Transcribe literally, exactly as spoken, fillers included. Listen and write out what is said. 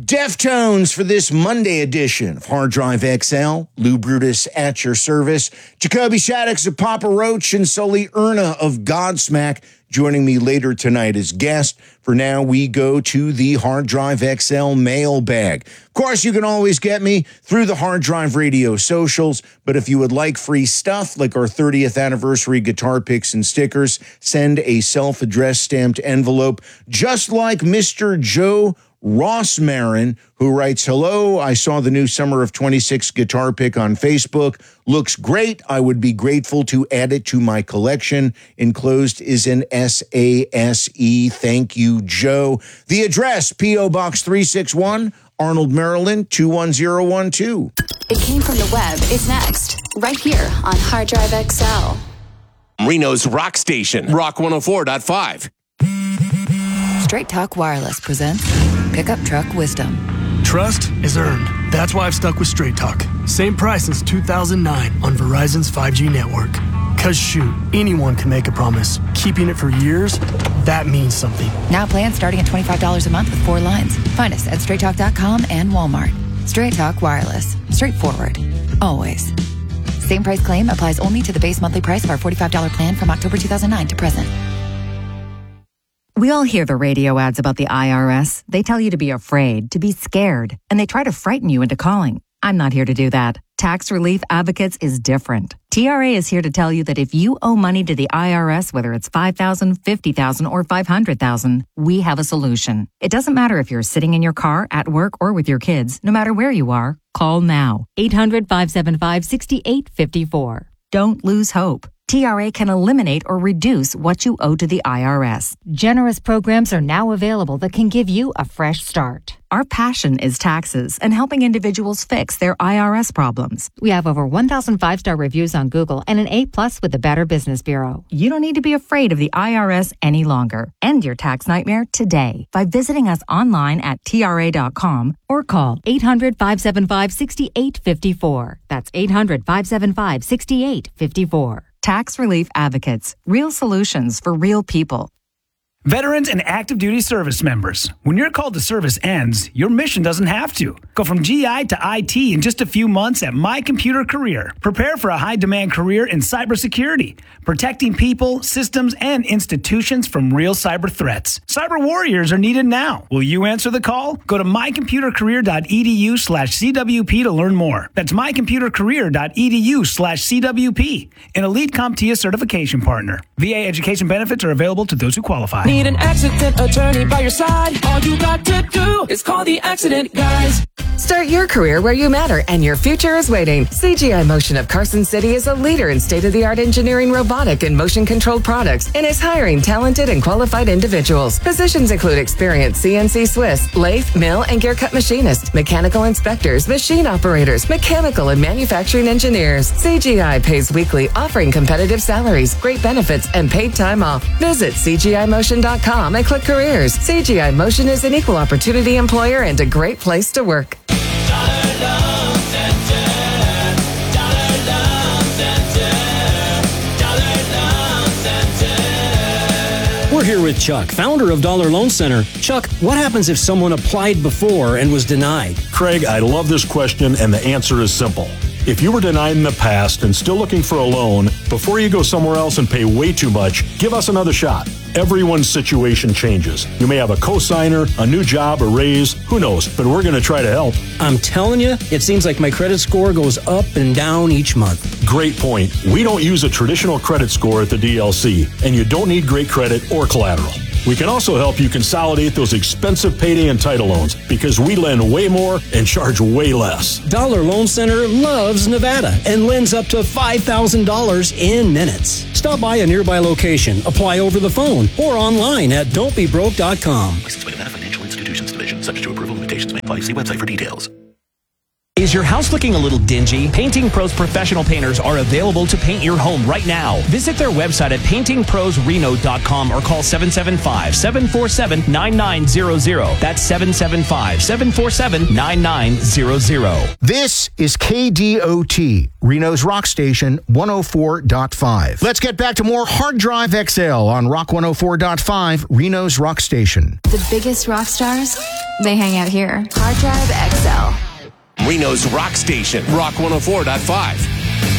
Deftones for this Monday edition of Hard Drive X L. Lou Brutus at your service. Jacoby Shaddix of Papa Roach and Sully Erna of Godsmack joining me later tonight as guest. For now, we go to the Hard Drive X L mailbag. Of course, you can always get me through the Hard Drive Radio socials, but if you would like free stuff like our thirtieth anniversary guitar picks and stickers, send a self-addressed stamped envelope, just like Mister Joe Rossmarin, who writes, hello, I saw the new Summer of twenty-six guitar pick on Facebook. Looks great. I would be grateful to add it to my collection. Enclosed is an S A S E. Thank you, Joe. The address, P O. Box three sixty-one, Arnold, Maryland, two one zero one two. It Came From the Web is next, right here on Hard Drive X L. Reno's Rock Station, Rock one oh four point five. Straight Talk Wireless presents Pickup Truck Wisdom. Trust is earned. That's why I've stuck with Straight Talk. Same price since two thousand nine on Verizon's five G network. Cause shoot, anyone can make a promise. Keeping it for years, that means something. Now plans starting at twenty-five dollars a month with four lines. Find us at straight talk dot com and Walmart. Straight Talk Wireless. Straightforward. Always. Same price claim applies only to the base monthly price of our forty-five dollars plan from October two thousand nine to present. We all hear the radio ads about the I R S. They tell you to be afraid, to be scared, and they try to frighten you into calling. I'm not here to do that. Tax Relief Advocates is different. T R A is here to tell you that if you owe money to the I R S, whether it's five thousand dollars, fifty thousand dollars, or five hundred thousand dollars, we have a solution. It doesn't matter if you're sitting in your car, at work, or with your kids. No matter where you are, call now. eight hundred, five seven five, six eight five four. Don't lose hope. T R A can eliminate or reduce what you owe to the I R S. Generous programs are now available that can give you a fresh start. Our passion is taxes and helping individuals fix their I R S problems. We have over one thousand five-star reviews on Google and an A plus with the Better Business Bureau. You don't need to be afraid of the I R S any longer. End your tax nightmare today by visiting us online at T R A dot com or call eight hundred, five seven five, six eight five four. That's eight hundred, five seven five, six eight five four. Tax Relief Advocates. Real solutions for real people. Veterans and active duty service members, when your call to service ends, your mission doesn't have to. Go from G I to I T in just a few months at My Computer Career. Prepare for a high-demand career in cybersecurity, protecting people, systems, and institutions from real cyber threats. Cyber warriors are needed now. Will you answer the call? Go to my computer career dot e d u slash c w p to learn more. That's my computer career dot e d u slash c w p, an elite CompTIA certification partner. V A education benefits are available to those who qualify. Need an accident attorney by your side? All you got to do is call the Accident Guys. Start your career where you matter and your future is waiting. C G I Motion of Carson City is a leader in state-of-the-art engineering, robotic, and motion-controlled products and is hiring talented and qualified individuals. Positions include experienced C N C Swiss, lathe, mill, and gear cut machinists, mechanical inspectors, machine operators, mechanical and manufacturing engineers. C G I pays weekly, offering competitive salaries, great benefits, and paid time off. Visit c g i motion dot com and click careers. C G I Motion is an equal opportunity employer and a great place to work. We're here with Chuck, founder of Dollar Loan Center. Chuck, what happens if someone applied before and was denied? Craig, I love this question, and the answer is simple. If you were denied in the past and still looking for a loan, before you go somewhere else and pay way too much, give us another shot. Everyone's situation changes. You may have a cosigner, a new job, a raise, who knows, but we're going to try to help. I'm telling you, it seems like my credit score goes up and down each month. Great point. We don't use a traditional credit score at the D L C, and you don't need great credit or collateral. We can also help you consolidate those expensive payday and title loans because we lend way more and charge way less. Dollar Loan Center loves Nevada and lends up to five thousand dollars in minutes. Stop by a nearby location, apply over the phone, or online at don't be broke dot com. Licensed by Nevada Financial Institutions Division. Subject to approval, limitations may apply. See website for details. Is your house looking a little dingy? Painting Pros professional painters are available to paint your home right now. Visit their website at painting pros reno dot com or call seven seven five, seven four seven, nine nine zero zero. That's seven seven five, seven four seven, nine nine zero zero. This is K D O T, Reno's Rock Station one oh four point five. Let's get back to more Hard Drive X L on Rock one oh four point five, Reno's Rock Station. The biggest rock stars They hang out here. Hard Drive X L. Reno's rock station, Rock one oh four point five.